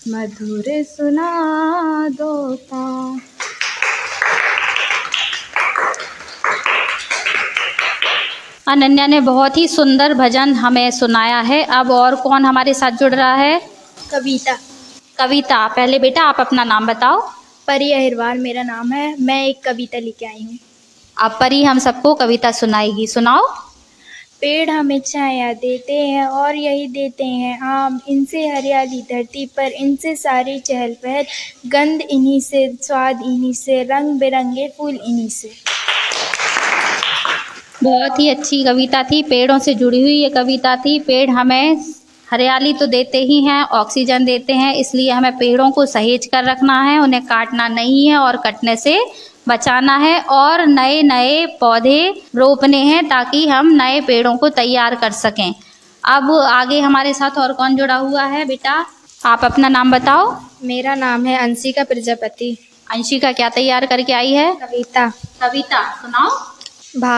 मधुर सुना दोता। अनन्या ने बहुत ही सुंदर भजन हमें सुनाया है। अब और कौन हमारे साथ जुड़ रहा है? कविता। कविता, पहले बेटा आप अपना नाम बताओ। परी अहिरवार मेरा नाम है। मैं एक कविता लेके आई हूँ। अब परी हम सबको कविता सुनाएगी, सुनाओ। पेड़ हमें छाया देते हैं और यही देते हैं आम, इनसे हरियाली धरती पर, इनसे सारी चहल पहल, गंध इन्हीं से, स्वाद इन्हीं से, रंग बिरंगे फूल इन्हीं से। बहुत ही अच्छी कविता थी, पेड़ों से जुड़ी हुई ये कविता थी। पेड़ हमें हरियाली तो देते ही हैं, ऑक्सीजन देते हैं, इसलिए हमें पेड़ों को सहेज कर रखना है, उन्हें काटना नहीं है और कटने से बचाना है और नए नए पौधे रोपने हैं ताकि हम नए पेड़ों को तैयार कर सकें। अब आगे हमारे साथ और कौन जुड़ा हुआ है? बेटा आप अपना नाम बताओ। मेरा नाम है अंशिका प्रजापति। अंशिका क्या तैयार करके आई है? कविता। कविता सुनाओ।